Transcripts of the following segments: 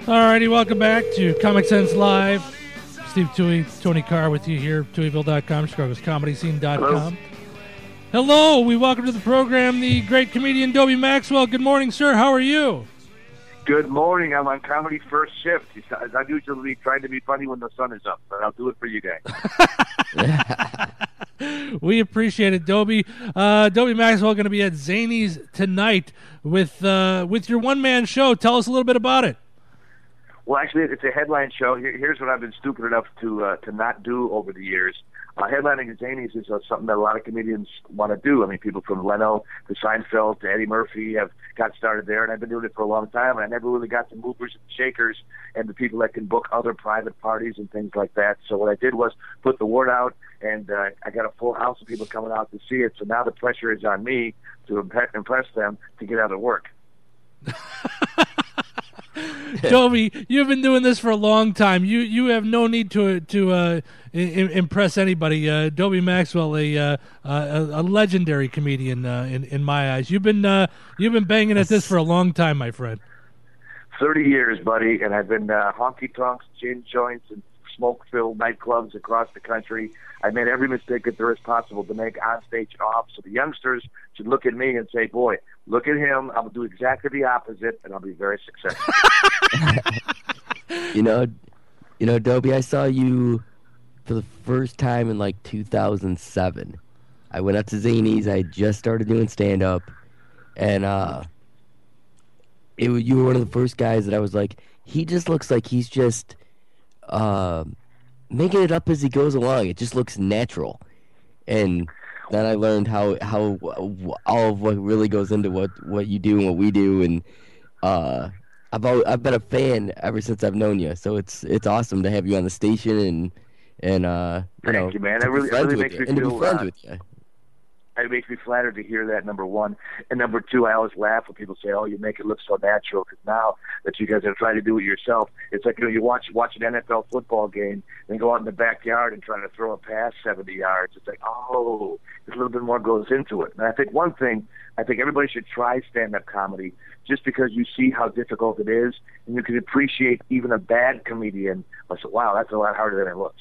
Alrighty, welcome back to Comic Sense Live. Steve Tui, Tony Carr with you here, TuiVille.com, Chicago'sComedyScene.com. Hello, we welcome to the program the great comedian Dobie Maxwell. Good morning, sir. How are you? Good morning. I'm on comedy first shift. I'm usually trying to be funny when the sun is up, but I'll do it for you guys. We appreciate it, Dobie. Dobie Maxwell going to be at Zanies tonight with your one-man show. Tell us a little bit about it. Well, actually, it's a headline show. Here's what I've been stupid enough to not do over the years. Headlining at Zanies is something that a lot of comedians want to do. I mean, people from Leno to Seinfeld to Eddie Murphy have got started there, and I've been doing it for a long time, and I never really got the movers and shakers and the people that can book other private parties and things like that. So what I did was put the word out, and I got a full house of people coming out to see it. So now the pressure is on me to impress them to get out of work. Dobie, you've been doing this for a long time. You have no need to impress anybody. Dobie Maxwell, a legendary comedian in my eyes. You've been banging at this for a long time, my friend. 30 years, buddy, and I've been honky tonks, gin joints, and smoke-filled nightclubs across the country. I made every mistake that there is possible to make onstage off, so the youngsters should look at me and say, boy, look at him. I'll do exactly the opposite, and I'll be very successful. You know, Dobie, I saw you for the first time in like 2007. I went up to Zanies. I had just started doing stand-up, and you were one of the first guys that I was like, he just looks like he's just making it up as he goes along. It just looks natural. And then I learned how all of what really goes into what you do and what we do, and I've been a fan ever since I've known you. So it's awesome to have you on the station and thank you, man. It really makes me feel friends with you. It makes me flattered to hear that, number one. And number two, I always laugh when people say, oh, you make it look so natural. Because now that you guys are trying to do it yourself, it's like, you watch an NFL football game and go out in the backyard and try to throw a pass 70 yards. It's like, oh, there's a little bit more goes into it. And I think one thing, everybody should try stand-up comedy just because you see how difficult it is, and you can appreciate even a bad comedian. I said, wow, that's a lot harder than it looks.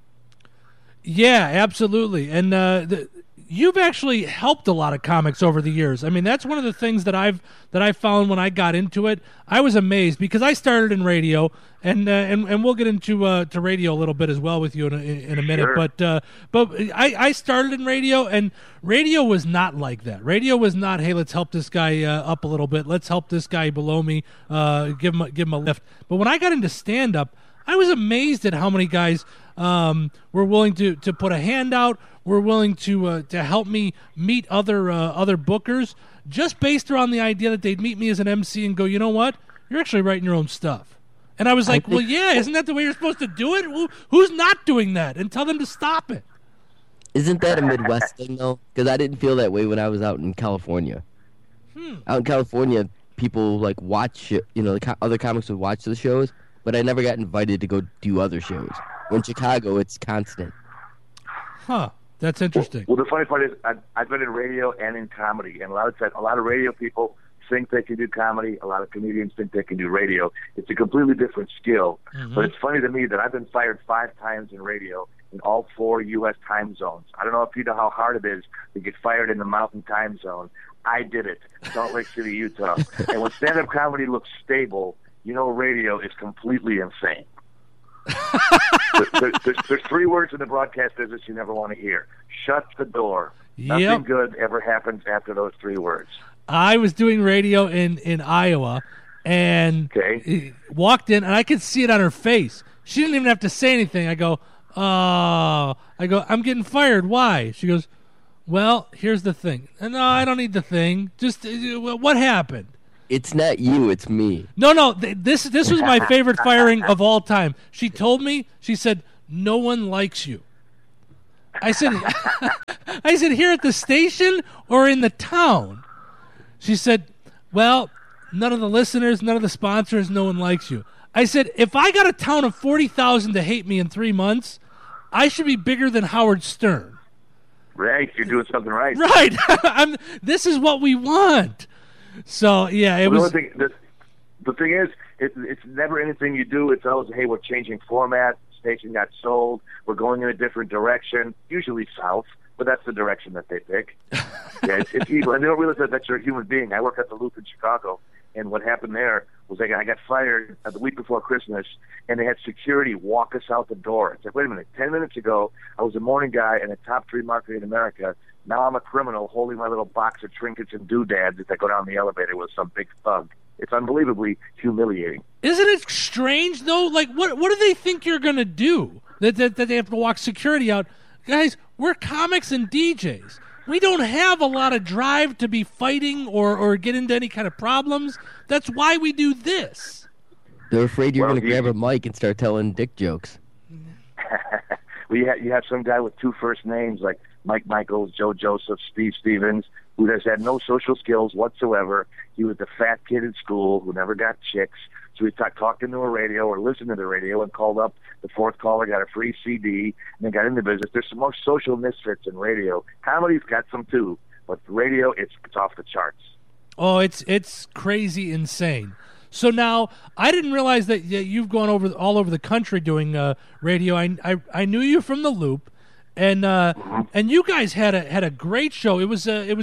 Yeah, absolutely. And you've actually helped a lot of comics over the years. I mean, that's one of the things that I found when I got into it. I was amazed because I started in radio, and we'll get into to radio a little bit as well with you in a minute. Sure. But I started in radio, and radio was not like that. Radio was not, hey, let's help this guy up a little bit. Let's help this guy below me. Give him a lift. But when I got into stand up, I was amazed at how many guys were willing to put a hand out, were willing to help me meet other bookers, just based around the idea that they'd meet me as an MC and go, you know what, you're actually writing your own stuff. And I was like, well, yeah, isn't that the way you're supposed to do it? Who's not doing that? And tell them to stop it. Isn't that a Midwest thing, though? Because I didn't feel that way when I was out in California. Out in California, people like watch, other comics would watch the shows, but I never got invited to go do other shows. In Chicago, it's constant. Huh. That's interesting. Well, the funny part is I've been in radio and in comedy, and a lot of radio people think they can do comedy. A lot of comedians think they can do radio. It's a completely different skill. Mm-hmm. But it's funny to me that I've been fired 5 times in radio in all 4 U.S. time zones. I don't know if you know how hard it is to get fired in the Mountain Time Zone. I did it, Salt Lake City, Utah. And when stand-up comedy looks stable, radio is completely insane. There's 3 words in the broadcast business you never want to hear. Shut the door. Yep. Nothing good ever happens after those 3 words. I was doing radio in Iowa, and walked in, and I could see it on her face. She didn't even have to say anything. I go, I'm getting fired. Why? She goes, well, here's the thing. No, I don't need the thing. Just what happened? It's not you, it's me. No, this was my favorite firing of all time. She told me, she said, no one likes you. I said, here at the station or in the town? She said, well, none of the listeners, none of the sponsors, no one likes you. I said, if I got a town of 40,000 to hate me in 3 months, I should be bigger than Howard Stern. Right, you're doing something right. Right. This is what we want. So, yeah, it was... the thing is, it's never anything you do. It's always, hey, we're changing format. The station got sold. We're going in a different direction, usually south, but that's the direction that they pick. Yeah, it's evil. And they don't realize that you're a human being. I work at the Loop in Chicago, and what happened there was I got fired the week before Christmas, and they had security walk us out the door. It's like, wait a minute, 10 minutes ago, I was a morning guy and a top 3 market in America. Now I'm a criminal holding my little box of trinkets and doodads as I go down the elevator with some big thug. It's unbelievably humiliating. Isn't it strange, though? Like, what do they think you're going to do? That they have to walk security out? Guys, we're comics and DJs. We don't have a lot of drive to be fighting or get into any kind of problems. That's why we do this. They're afraid you're going to grab a mic and start telling dick jokes. Well, you have some guy with 2 first names like Mike Michaels, Joe Joseph, Steve Stevens, who has had no social skills whatsoever. He was the fat kid in school who never got chicks. So he talking to a radio or listened to the radio and called up the 4th caller, got a free CD, and then got into business. There's some more social misfits in radio. Comedy's got some too, but radio, it's off the charts. Oh, it's crazy insane. So now, I didn't realize that you've gone all over the country doing radio. I knew you from the Loop, and you guys had a great show. There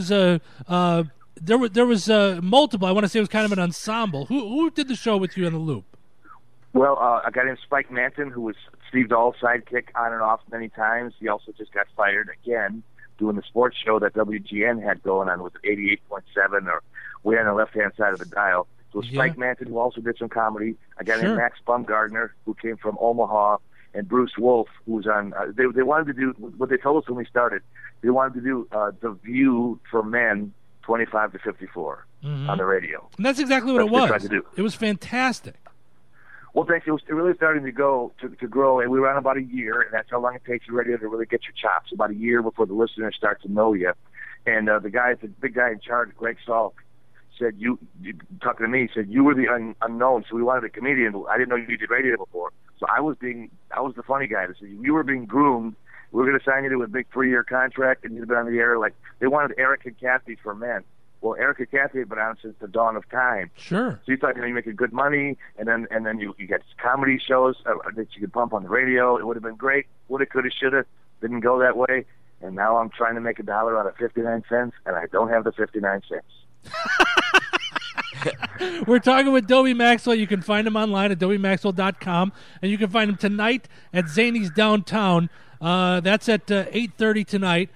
was multiple. I want to say it was kind of an ensemble. Who did the show with you on the Loop? Well, a guy named Spike Manton, who was Steve Dahl's sidekick on and off many times. He also just got fired again doing the sports show that WGN had going on with 88.7 or way on the left-hand side of the dial. So Spike Manton, who also did some comedy. A guy named Max Bumgardner, who came from Omaha, and Bruce Wolf, who was on. They wanted to do what they told us when we started. They wanted to do The View for men, 25 to 54 on the radio. And that's exactly what it was. Tried to do. It was fantastic. Well, thanks. It was really starting to grow, and we were on about a year, and that's how long it takes in radio to really get your chops. About a year before the listeners start to know you. And the big guy in charge, Greg Salk, said, you talking to me, said you were the unknown, so we wanted a comedian. I didn't know you did radio before, so I was the funny guy. They said you were being groomed. We were going to sign you to a big 3-year contract, and you'd been on the air. Like they wanted Eric and Kathy for men. Well, Eric and Kathy had been on since the dawn of time. Sure. So you thought you're making good money, and then you get comedy shows that you could bump on the radio. It would have been great. Woulda, coulda, shoulda. Didn't go that way, and now I'm trying to make $1 out of 59 cents, and I don't have the 59 cents. We're talking with Dobie Maxwell. You can find him online at DobieMaxwell.com, and you can find him tonight at Zany's Downtown. That's at 8:30 tonight,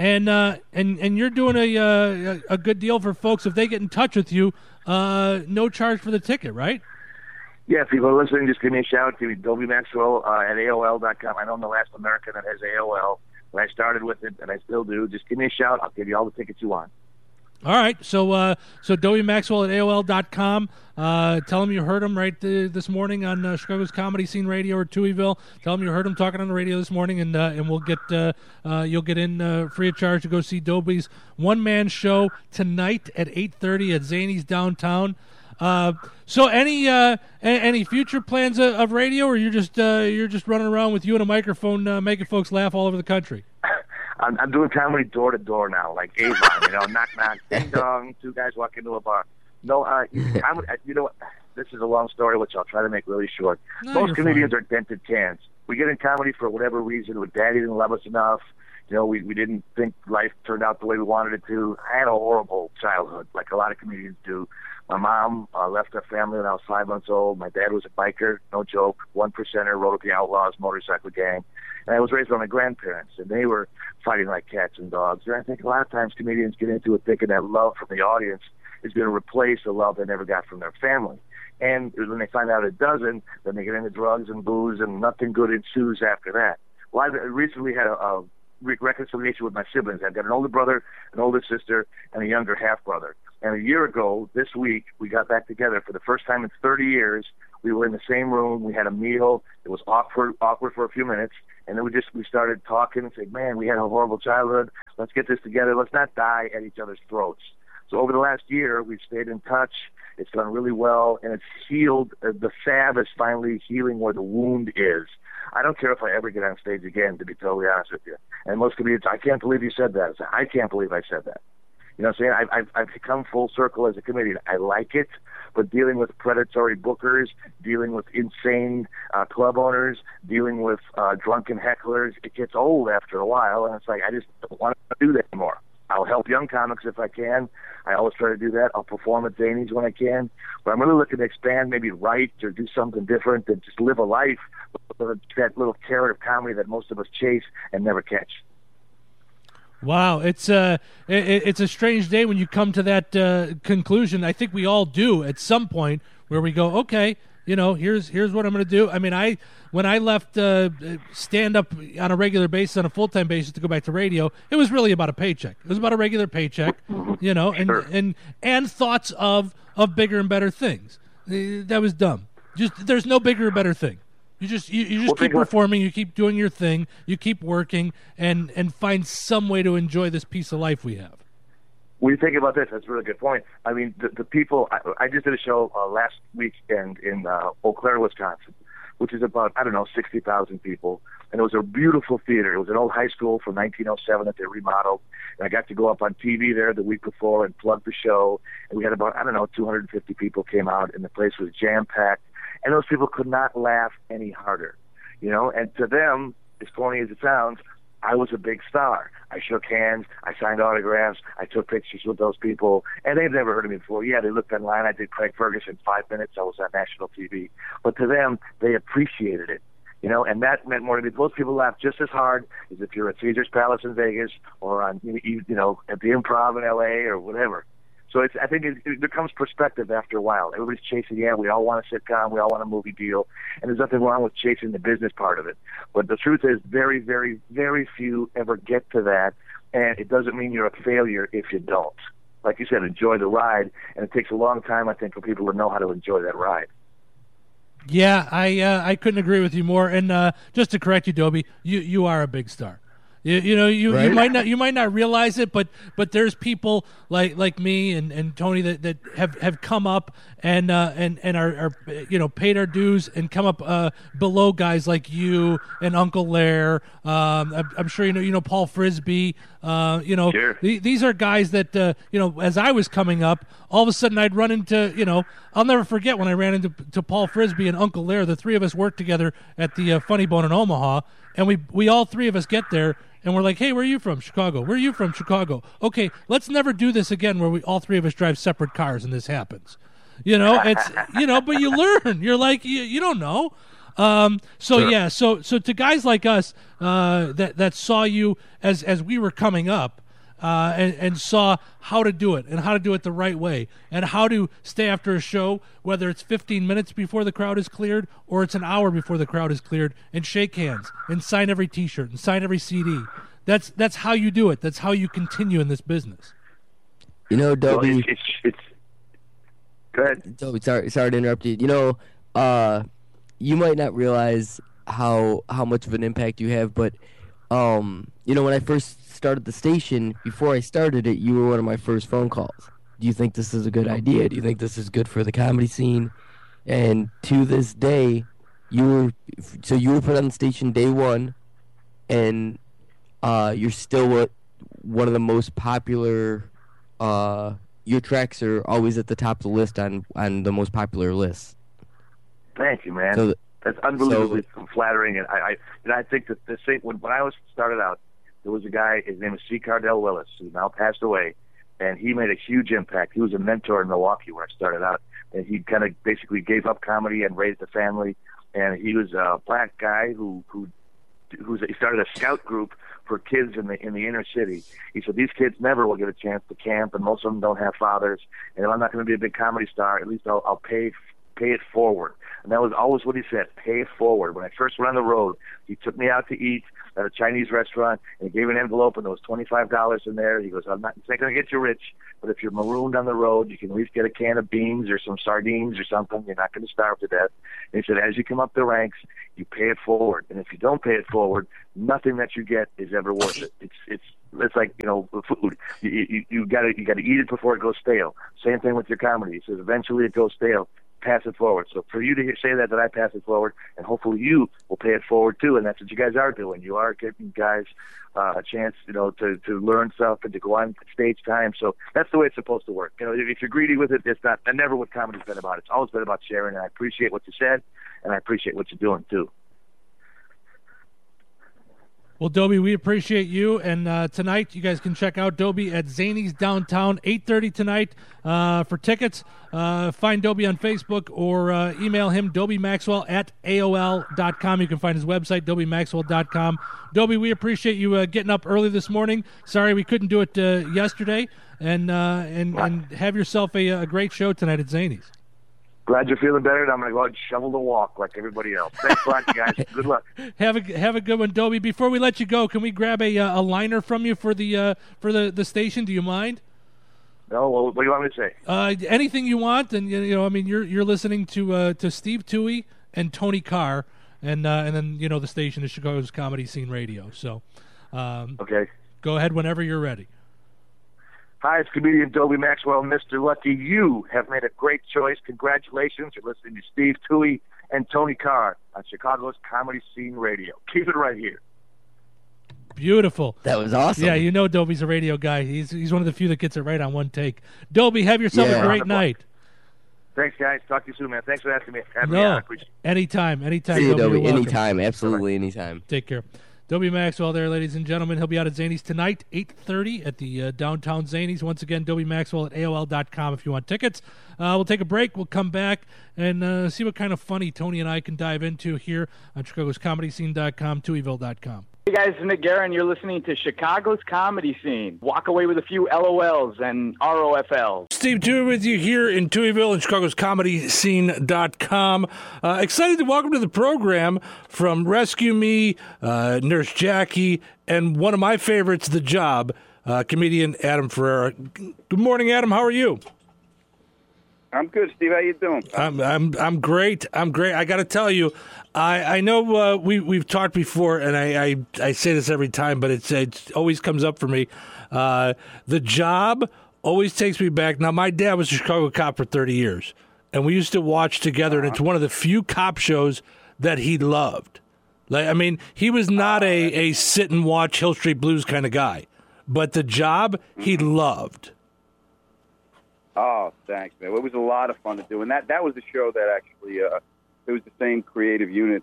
and you're doing a good deal for folks if they get in touch with you. No charge for the ticket, right? Yeah, if people are listening, just give me a shout. Give me Dobie Maxwell at AOL.com. I know I'm the last American that has AOL. When I started with it, and I still do, just give me a shout. I'll give you all the tickets you want. All right, so Dobie Maxwell at AOL.com. Tell him you heard him right this morning on Chicago's Comedy Scene Radio or Tuieville. Tell him you heard him talking on the radio this morning, and we'll get you'll get in free of charge to go see Dobie's one-man show tonight at 8:30 at Zany's Downtown. So any future plans of radio, or you're just running around with you and a microphone making folks laugh all over the country? I'm doing comedy door to door now, like Avon, knock knock, ding dong, 2 guys walk into a bar. No, you know what? This is a long story, which I'll try to make really short. No, most comedians are dented cans. We get in comedy for whatever reason. Daddy didn't love us enough. We didn't think life turned out the way we wanted it to. I had a horrible childhood, like a lot of comedians do. My mom left her family when I was 5 months old. My dad was a biker, no joke, 1%er, rode with the Outlaws motorcycle gang. And I was raised by my grandparents, and they were fighting like cats and dogs. And I think a lot of times comedians get into it thinking that love from the audience is going to replace the love they never got from their family. And when they find out it doesn't, then they get into drugs and booze, and nothing good ensues after that. Well, I recently had a reconciliation with my siblings. I've got an older brother, an older sister, and a younger half-brother. And a year ago, this week, we got back together for the first time in 30 years. We were in the same room. We had a meal. It was awkward for a few minutes. And then we started talking and said, man, we had a horrible childhood. Let's get this together. Let's not die at each other's throats. So over the last year, we've stayed in touch. It's done really well, and it's healed. The salve is finally healing where the wound is. I don't care if I ever get on stage again, to be totally honest with you. And most comedians, I can't believe you said that. I can't believe I said that. You know what I'm saying? I've come full circle as a comedian. I like it, but dealing with predatory bookers, dealing with insane club owners, dealing with drunken hecklers, it gets old after a while, and it's like I just don't want to do that anymore. I'll help young comics if I can. I always try to do that. I'll perform at Zanies when I can. But I'm really looking to expand, maybe write or do something different than just live a life with that little carrot of comedy that most of us chase and never catch. Wow, it's a strange day when you come to that conclusion. I think we all do at some point where we go, okay, you know, here's what I'm going to do. I mean, when I left stand up on a regular basis, on a full time basis to go back to radio, it was really about a paycheck. It was about a regular paycheck, you know, and thoughts of bigger and better things. That was dumb. Just there's no bigger or better thing. You just keep performing, you keep doing your thing, you keep working, and find some way to enjoy this piece of life we have. When you think about this, that's a really good point. I mean, the people, I just did a show last weekend in Eau Claire, Wisconsin, which is about, 60,000 people. And it was a beautiful theater. It was an old high school from 1907 that they remodeled. And I got to go up on TV there the week before and plug the show. And we had about, 250 people came out, and the place was jam-packed. And those people could not laugh any harder, you know. And to them, as corny as it sounds, I was a big star. I shook hands, I signed autographs, I took pictures with those people, and they've never heard of me before. Yeah, they looked online. I did Craig Ferguson 5 minutes. I was on national TV. But to them, they appreciated it, you know, and that meant more to me. Those people laughed just as hard as if you're at Caesar's Palace in Vegas or on, at the Improv in L.A. or whatever. So I think it becomes perspective after a while. Everybody's chasing, we all want a sitcom, we all want a movie deal, and there's nothing wrong with chasing the business part of it. But the truth is very, very, very few ever get to that, and it doesn't mean you're a failure if you don't. Like you said, enjoy the ride, and it takes a long time, I think, for people to know how to enjoy that ride. Yeah, I couldn't agree with you more. And just to correct you, Dobie, you are a big star. You Right? you might not realize it, but there's people like me and Tony that have come up and are paid our dues and come up below guys like you and Uncle Lair. I'm sure you know Paul Frisbee. Sure. These are guys that as I was coming up, all of a sudden I'd run into I'll never forget when I ran into Paul Frisbee and Uncle Lair. The three of us worked together at the Funny Bone in Omaha, and we all three of us get there. And we're like, hey, where are you from? Chicago. Where are you from? Chicago. Okay, let's never do this again where we all three of us drive separate cars and this happens. It's but you learn. You're like, you don't know. Sure. So to guys like us that saw you as we were coming up, and saw how to do it and how to do it the right way and how to stay after a show, whether it's 15 minutes before the crowd is cleared or it's an hour before the crowd is cleared, and shake hands and sign every T-shirt and sign every CD. That's how you do it. That's how you continue in this business. Dobie. Well, it's go ahead. Dobie, sorry to interrupt you. You might not realize how much of an impact you have, but when I first started the station, before I started it, you were one of my first phone calls. Do you think this is a good idea? Do you think this is good for the comedy scene? And to this day, you were put on the station day one, and you're still one of the most popular. Your tracks are always at the top of the list on the most popular lists. Thank you, man. So that's unbelievably flattering, and I think that the same when I was started out, there was a guy. His name is C. Cardell Willis, who now passed away, and he made a huge impact. He was a mentor in Milwaukee where I started out, and he kind of basically gave up comedy and raised a family. And he was a black guy he started a scout group for kids in the inner city. He said these kids never will get a chance to camp, and most of them don't have fathers. And if I'm not going to be a big comedy star, at least I'll pay it forward. And that was always what he said, pay it forward. When I first went on the road, he took me out to eat at a Chinese restaurant, and he gave me an envelope, and there was $25 in there. He goes, it's not going to get you rich, but if you're marooned on the road, you can at least get a can of beans or some sardines or something. You're not going to starve to death. And he said, as you come up the ranks, you pay it forward. And if you don't pay it forward, nothing that you get is ever worth it. It's like, food. You got to eat it before it goes stale. Same thing with your comedy. He says, eventually it goes stale. pass it forward. So for you to say that I pass it forward, and hopefully you will pay it forward too, and that's what you guys are doing. You are giving guys a chance, to learn stuff and to go on stage time. So that's the way it's supposed to work. If you're greedy with it, it's not. That's never what comedy's been about. It's always been about sharing, and I appreciate what you said, and I appreciate what you're doing too. Well, Dobie, we appreciate you, and tonight you guys can check out Dobie at Zanies Downtown, 8:30 tonight. For tickets, find Dobie on Facebook or email him, DobieMaxwell@AOL.com. You can find his website, DobieMaxwell.com. Dobie, we appreciate you getting up early this morning. Sorry we couldn't do it yesterday, and have yourself a great show tonight at Zanies. Glad you're feeling better, and I'm going to go out and shovel the walk like everybody else. Thanks a lot, guys. Good luck. Have a good one, Dobie. Before we let you go, can we grab a liner from you for the station? Do you mind? No. Well, what do you want me to say? Anything you want, and you're listening to Steve Toohey and Tony Carr, and then the station is Chicago's Comedy Scene Radio. So, okay, go ahead whenever you're ready. Hi, it's comedian Dobie Maxwell. Mr. Lucky, you have made a great choice. Congratulations. You're listening to Steve Toohey and Tony Carr on Chicago's Comedy Scene Radio. Keep it right here. Beautiful. That was awesome. Yeah, Dobie's a radio guy. He's one of the few that gets it right on one take. Dobie, have yourself a great night. Thanks, guys. Talk to you soon, man. Thanks for asking me. Have me on. I appreciate it. Anytime. See you, Dobie. Anytime. Absolutely anytime. Take care. Dobie Maxwell there, ladies and gentlemen. He'll be out at Zanies tonight, 8:30 at the downtown Zanies. Once again, Dobie Maxwell at AOL.com if you want tickets. We'll take a break. We'll come back and see what kind of funny Tony and I can dive into here on ChicagosComedyScene.com, Tooheyville.com. Hey guys, it's Nick Guerin. You're listening to Chicago's Comedy Scene. Walk away with a few LOLs and ROFLs. Steve Toohey with you here in Tooheyville and Chicago's ComedyScene.com. Excited to welcome to the program from Rescue Me, Nurse Jackie, and one of my favorites, The Job, comedian Adam Ferrara. Good morning, Adam. How are you? I'm good, Steve. How you doing? I'm great. I got to tell you, I know we've talked before, and I say this every time, but it always comes up for me. The Job always takes me back. Now, my dad was a Chicago cop for 30 years, and we used to watch together, and it's one of the few cop shows that he loved. He was not a sit and watch Hill Street Blues kind of guy, but The Job he loved. Oh, thanks, man. It was a lot of fun to do, and that was the show that actually it was the same creative unit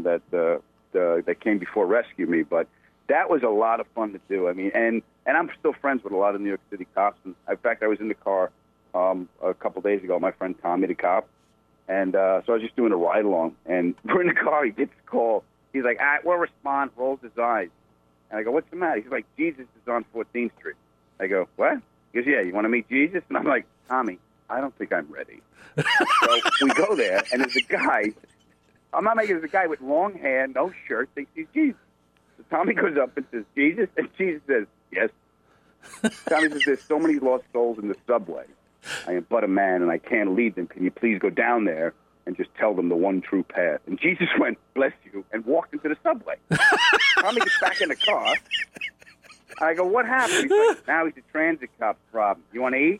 that came before Rescue Me, but that was a lot of fun to do. And I'm still friends with a lot of New York City cops. And in fact, I was in the car a couple days ago. My friend Tommy, the cop, and so I was just doing a ride along, and we're in the car. He gets a call. He's like, "All right, we'll respond." Rolls his eyes, and I go, "What's the matter?" He's like, "Jesus is on 14th Street." I go, "What?" He goes, "Yeah, you want to meet Jesus?" And I'm like, "Tommy, I don't think I'm ready." So we go there, and there's a guy. I'm not making it. There's a guy with long hair, no shirt, thinks he's Jesus. So Tommy goes up and says, "Jesus?" And Jesus says, "Yes." Tommy says, "There's so many lost souls in the subway. I am but a man, and I can't lead them. Can you please go down there and just tell them the one true path?" And Jesus went, "Bless you," and walked into the subway. Tommy gets back in the car. I go, "What happened?" He's like, "Now he's a transit cop's problem. You want to eat?"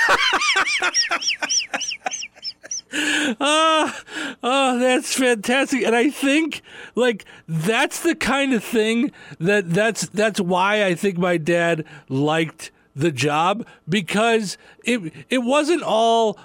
Oh, that's fantastic. And I think that's the kind of thing that's why I think my dad liked The Job, because it wasn't all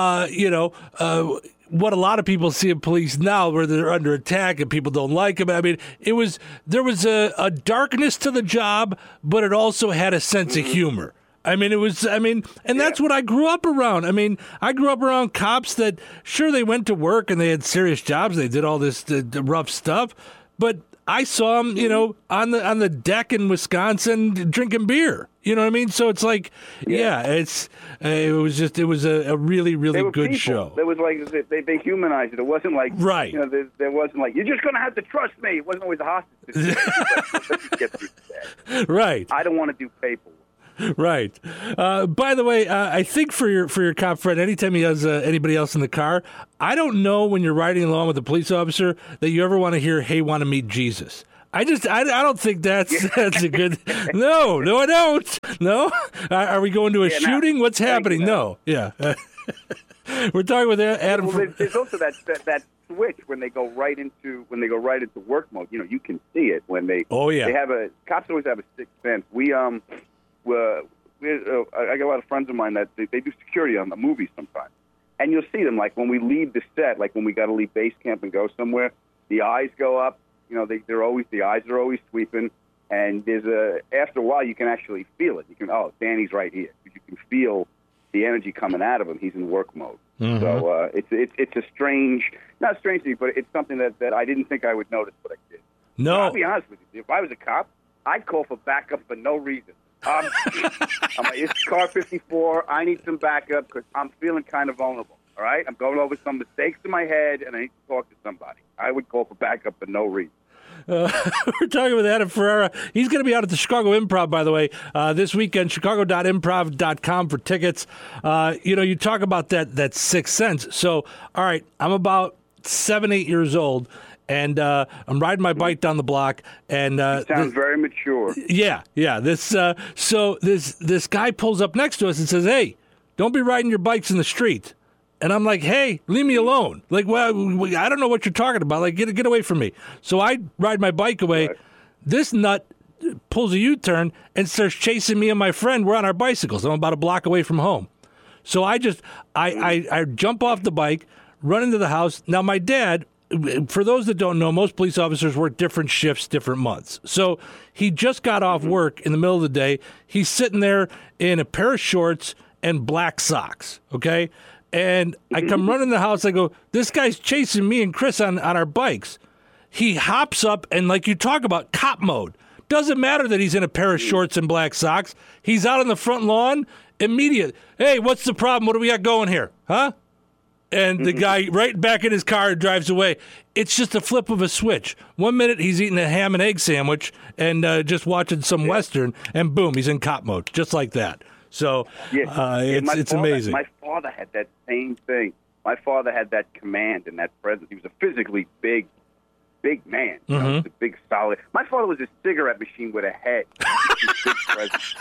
what a lot of people see in police now, where they're under attack and people don't like them. There was a darkness to The Job, but it also had a sense of humor. That's what I grew up around. I grew up around cops that, sure, they went to work and they had serious jobs. They did all this the rough stuff, but I saw them, on the deck in Wisconsin drinking beer. You know what I mean? So it's like, it was a really, really good people. show. It was like they humanized it. It wasn't like, right. There wasn't like, "You're just going to have to trust me." It wasn't always a hostage situation. Let's just get through that. Right. I don't want to do paperwork. Right. By the way, I think for your cop friend, anytime he has anybody else in the car, I don't know when you're riding along with a police officer that you ever want to hear, "Hey, want to meet Jesus." I don't think that's a good. No, I don't. No. Are we going to a shooting? What's happening? No. Yeah. We're talking with Adam. Well, there's also that switch when they go right into work mode. You know, you can see it when they. Oh yeah. They have cops always have a sixth sense. I got a lot of friends of mine that they do security on the movies sometimes, and you'll see them like when we leave the set, like when we got to leave base camp and go somewhere, the eyes go up. You know, the eyes are always sweeping, and after a while you can actually feel it. You can Danny's right here. You can feel the energy coming out of him. He's in work mode. Mm-hmm. So it's a not a strange thing, but it's something that I didn't think I would notice, but I did. No, I'll be honest with you. If I was a cop, I'd call for backup for no reason. I'm like, it's car 54. I need some backup because I'm feeling kind of vulnerable. All right, I'm going over some mistakes in my head, and I need to talk to somebody. I would call for backup for no reason. We're talking with Adam Ferrara. He's going to be out at the Chicago Improv, by the way, this weekend, chicago.improv.com for tickets. You talk about that sixth sense. So, all right, I'm about 7-8 years old, and I'm riding my bike down the block. And you sound very mature. Yeah. This guy pulls up next to us and says, "Hey, don't be riding your bikes in the street." And I'm like, "Hey, leave me alone." Like, well, I don't know what you're talking about. Like, get away from me. So I ride my bike away. Right. This nut pulls a U-turn and starts chasing me and my friend. We're on our bicycles. I'm about a block away from home. So I jump off the bike, run into the house. Now, my dad, for those that don't know, most police officers work different shifts, different months. So he just got off work in the middle of the day. He's sitting there in a pair of shorts and black socks, okay? And I come running in the house. I go, this guy's chasing me and Chris on our bikes. He hops up and, like you talk about, cop mode. Doesn't matter that he's in a pair of shorts and black socks. He's out on the front lawn, immediate. "Hey, what's the problem? What do we got going here? Huh?" And the guy right back in his car drives away. It's just a flip of a switch. 1 minute he's eating a ham and egg sandwich and just watching some Western, and boom, he's in cop mode, just like that. So it's amazing. My father had that same thing. My father had that command and that presence. He was a physically big man. You know, a big, solid. My father was a cigarette machine with a head. Big presence.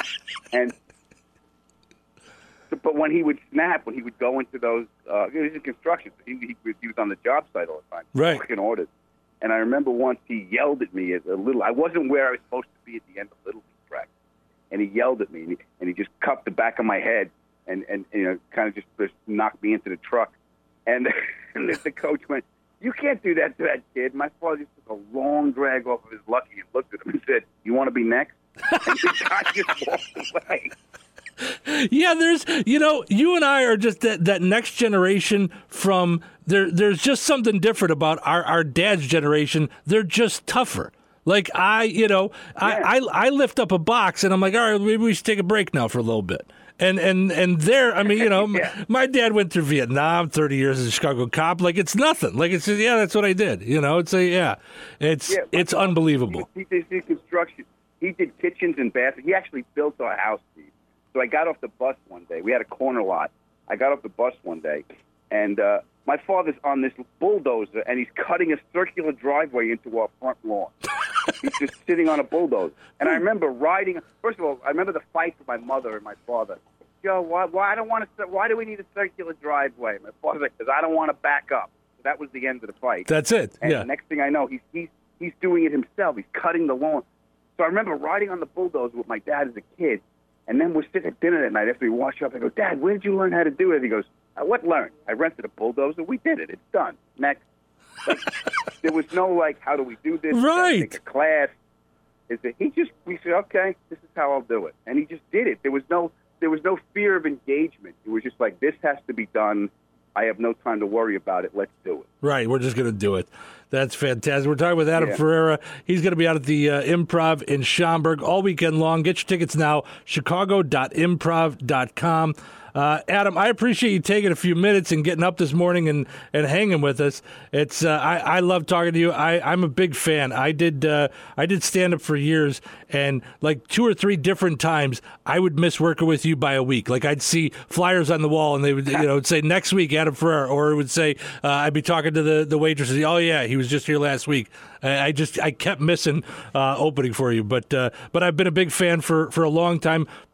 But when he would snap, when he would go into those, he was in construction. He was on the job site all the time, working orders. And I remember once he yelled at me I wasn't where I was supposed to be at the end of Little League practice. And he yelled at me, and he just cupped the back of my head and kind of just knocked me into the truck. And the coach went, "You can't do that to that kid." My father just took a long drag off of his Lucky and looked at him and said, "You want to be next?" And the guy just walked away. Yeah, there's, you and I are just that next generation from there's just something different about our dad's generation. They're just tougher. Like I lift up a box and I'm like, all right, maybe we should take a break now for a little bit. And there, I mean, my dad went through Vietnam, 30 years as a Chicago cop. Like it's nothing. Like it's that's what I did. It's unbelievable. He did construction. He did kitchens and bathrooms. He actually built our house, Steve. So I got off the bus one day. We had a corner lot. I got off the bus one day, and my father's on this bulldozer, and he's cutting a circular driveway into our front lawn. He's just sitting on a bulldozer. And I remember riding. First of all, I remember the fight with my mother and my father. Joe, why do we need a circular driveway? My father's like, because I don't want to back up. So that was the end of the fight. That's it. And the next thing I know, he's doing it himself. He's cutting the lawn. So I remember riding on the bulldozer with my dad as a kid. And then we're sitting at dinner that night after we wash up. I go, "Dad, where did you learn how to do it?" He goes, "What learn? I rented a bulldozer. We did it. It's done. Next." Like, there was no, how do we do this? Right. Take a class. We said, "Okay, this is how I'll do it." And he just did it. There was no fear of engagement. It was just like, this has to be done. I have no time to worry about it. Let's do it. Right. We're just going to do it. That's fantastic. We're talking with Adam Ferrara. He's going to be out at the Improv in Schaumburg all weekend long. Get your tickets now, chicago.improv.com. Adam, I appreciate you taking a few minutes and getting up this morning and hanging with us. It's I love talking to you. I'm a big fan. I did stand up for years, and like 2 or 3 different times I would miss working with you by a week. Like I'd see flyers on the wall, and they would would say next week Adam Ferrara, or it would say I'd be talking to the waitresses. "Oh yeah, he was just here last week." I kept missing opening for you, but I've been a big fan for a long time.